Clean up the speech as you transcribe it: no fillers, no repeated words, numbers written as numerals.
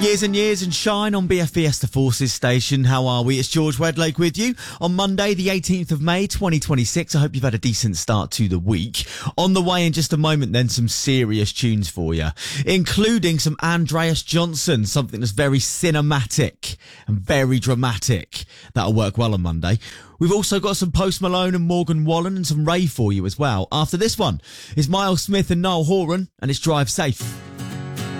Years and years and shine on BF Fiesta Forces station. How are we? It's George Wedlake with you on Monday, the 18th of May, 2026. I hope you've had a decent start to the week. On the way in just a moment, then some serious tunes for you, including some Andreas Johnson, something that's very cinematic and very dramatic. That'll work well on Monday. We've also got some Post Malone and Morgan Wallen and some Ray for you as well. After this one is Miles Smith and Niall Horan, and it's Drive Safe.